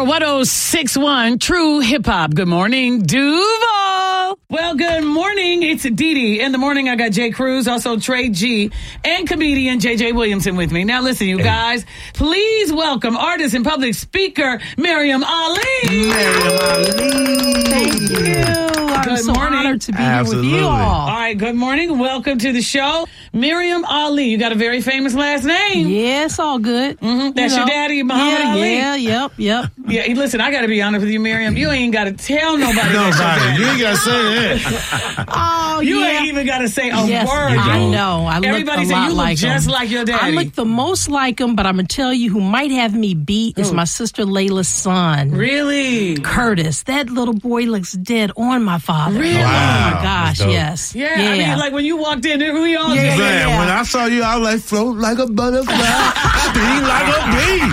Power 106.1 True Hip Hop. Good morning, Duval. Well, good morning. It's Dee Dee. In the morning, I got Jay Cruz, also Trey G, and comedian JJ Williamson with me. Now, listen, you guys, please welcome artist and public speaker Miriam Ali. Miriam Ali. Thank you. I'm so honored to be here with you all. All right, good morning. Welcome to the show. Miriam Ali. You got a very famous last name. Yeah, it's all good. That's your daddy, Muhammad Ali. Yeah, yep. Yeah, listen, I got to be honest with you, Miriam. You ain't got to tell nobody. You ain't got to say that. Oh, you ain't even got to say a word. I know. Everybody say you look just like your daddy. I look the most like him, but I'm going to tell you who might have me beat is my sister Layla's son. Really? Curtis. That little boy looks dead on my father. Really? Wow. Oh, my gosh, yes. Yeah, I mean, like when you walked in, we all did. Man, when I saw you, I was like, float like a butterfly, sting like a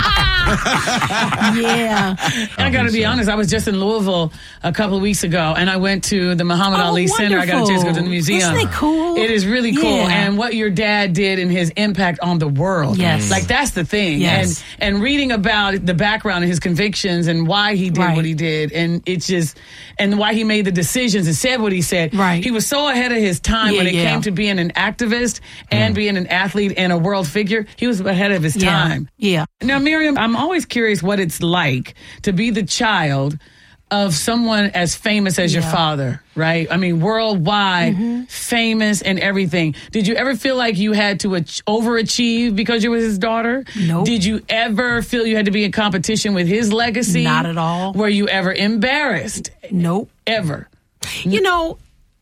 bee. Yeah. I got to be honest, I was just in Louisville a couple of weeks ago, and I went to the Muhammad Ali Center. I got a chance to go to the museum. Isn't it cool? It is really cool. Yeah. And what your dad did and his impact on the world. Yes. Like, that's the thing. Yes. And reading about the background of his convictions and why he did what he did, and it's just, and why he made the decisions and said what he said. Right. He was so ahead of his time when it came to being an activist and being an athlete and a world figure. He was ahead of his time. Yeah. Now, Miriam, I'm always curious what it's like to be the child of someone as famous as your father, right? I mean, worldwide, famous and everything. Did you ever feel like you had to overachieve because you were his daughter? Nope. Did you ever feel you had to be in competition with his legacy? Not at all. Were you ever embarrassed? Nope. Ever? You know,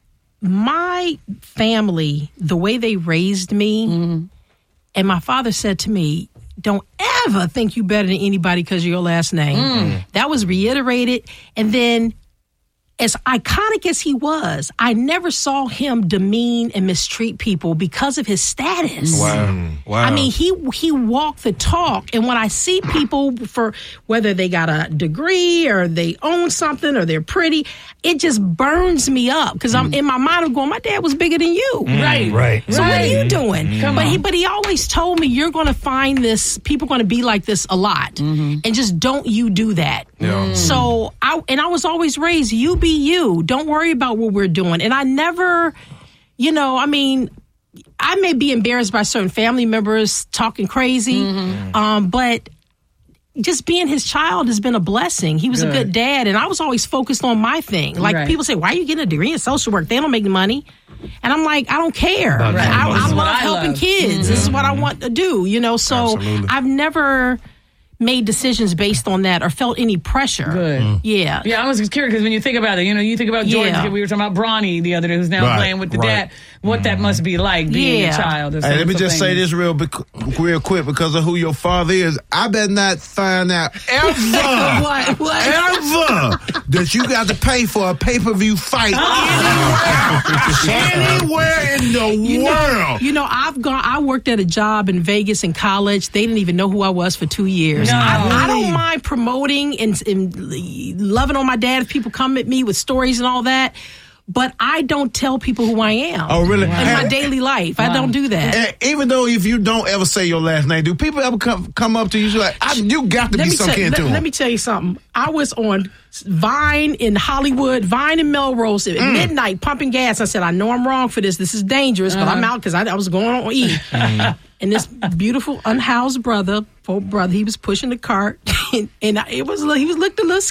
my family, the way they raised me, and my father said to me, don't ever think you better than anybody because of your last name. That was reiterated. And then, as iconic as he was, I never saw him demean and mistreat people because of his status. Wow. I mean, he walked the talk. And when I see people, for whether they got a degree or they own something or they're pretty, it just burns me up because I'm in my mind. I'm going, my dad was bigger than you, Right. So what are you doing? But he always told me, you're going to find this. People are going to be like this a lot, and just don't you do that. Yeah. So I was always raised, you be you. Don't worry about what we're doing. And I never, I mean, I may be embarrassed by certain family members talking crazy, but just being his child has been a blessing. He was a good dad, and I was always focused on my thing. Like, people say, why are you getting a degree in social work? They don't make money. And I'm like, I don't care. I love helping kids. This is what I want to do, So Absolutely. I've never made decisions based on that or felt any pressure. Good. Yeah. Yeah, I was just curious because when you think about it, you think about Jordan. We were talking about Bronny the other day, who's now playing with the dad. What that must be like being a child. Hey, let me just say this real quick because of who your father is. I better not find out ever, ever that you got to pay for a pay-per-view fight anywhere in the world. I worked at a job in Vegas in college. They didn't even know who I was for 2 years. No. I don't mind promoting and loving on my dad if people come at me with stories and all that. But I don't tell people who I am. Oh, really? In my daily life. I don't do that. And even though if you don't ever say your last name, do people ever come up to you like, you got to be some kid to him? Let me tell you something. I was on Vine in Hollywood, Vine in Melrose at midnight pumping gas. I said, I know I'm wrong for this. This is dangerous, but I'm out because I was going on E. And this beautiful unhoused brother, he was pushing the cart, and he was looked a little